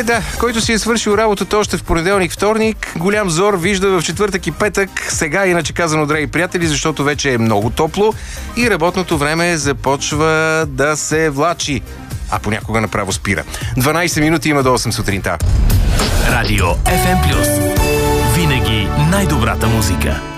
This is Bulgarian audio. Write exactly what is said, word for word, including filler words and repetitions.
Е, да, който си е свършил работата още в понеделник, вторник, голям зор вижда в четвъртък и петък, сега иначе казано, драги приятели, защото вече е много топло и работното време започва да се влачи, а понякога направо спира. дванайсет минути има до осем сутринта. Радио Еф Ем Плюс. Винаги най-добрата музика.